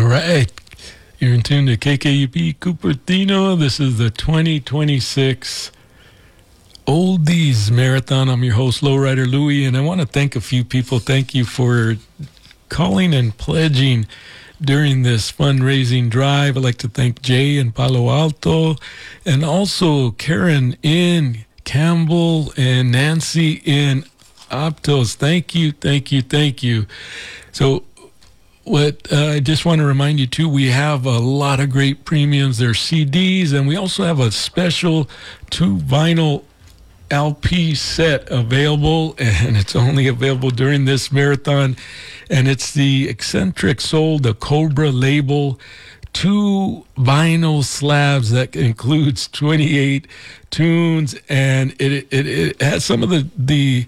right. You're in tune to KKUP Cupertino. This is the 2026 Oldies Marathon. I'm your host, Lowrider Louie, and I want to thank a few people. Thank you for calling and pledging during this fundraising drive. I'd like to thank Jay in Palo Alto, and also Karen in Campbell and Nancy in Aptos. Thank you, thank you, thank you. So what I just want to remind you, too, we have a lot of great premiums. They're CDs, and we also have a special 2 vinyl LP set available, and it's only available during this marathon. And it's the Eccentric Soul, the Cobra label, 2 vinyl slabs that includes 28 tunes, and it has some of the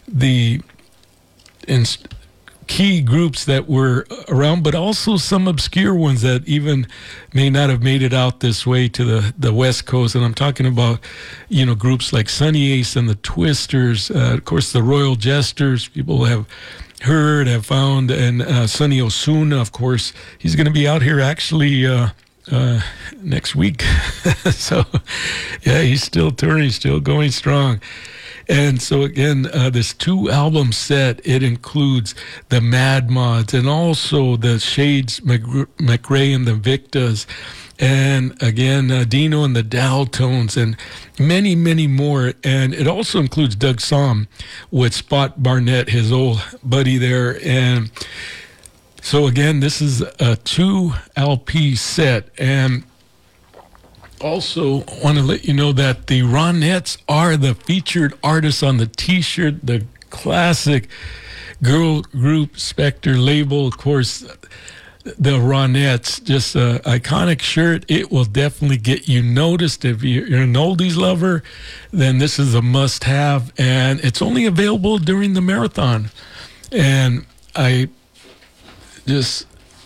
key groups that were around, but also some obscure ones that even may not have made it out this way to the West Coast. And I'm talking about, groups like Sunny Ace and the Twisters, of course, the Royal Jesters, people have heard, have found, and Sonny Osuna, of course. He's going to be out here actually next week. So, yeah, he's still touring, still going strong. And so, again, this 2-album set, it includes the Mad Mods and also the Shades McRae and the Victas. And, again, Dino and the Daltones and many, many more. And it also includes Doug Somm with Spot Barnett, his old buddy there. And so, again, this is a 2 LP set. And also want to let you know that the Ronettes are the featured artists on the T-shirt, the classic girl group Spectre label. Of course, the Ronettes, just an iconic shirt. It will definitely get you noticed. If you're an oldies lover, then this is a must-have, and it's only available during the marathon. And I just...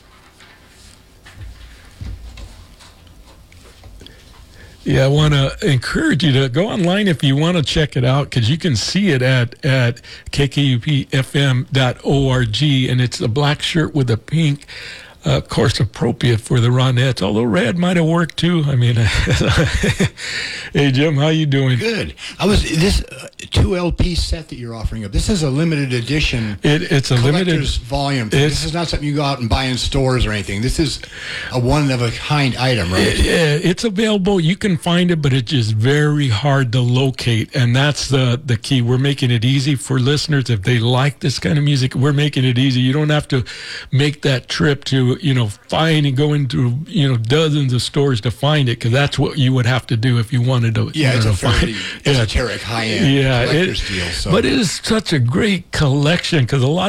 Yeah, I want to encourage you to go online if you want to check it out, because you can see it at kkupfm.org, and it's a black shirt with a pink, of course, appropriate for the Ronettes, although red might have worked too. I mean, hey, Jim, how you doing? Good. This 2 LP set that you're offering up, this is a limited edition. It's a collector's limited volume. This is not something you go out and buy in stores or anything. This is a one-of-a-kind item, right? It's available. You can find it, but it's just very hard to locate, and that's the key. We're making it easy for listeners. If they like this kind of music, we're making it easy. You don't have to make that trip to, find and go into, dozens of stores to find it, because that's what you would have to do if you wanted to. Yeah, it's a fairly esoteric, high-end collector's deal. So. But it is such a great collection, because a lot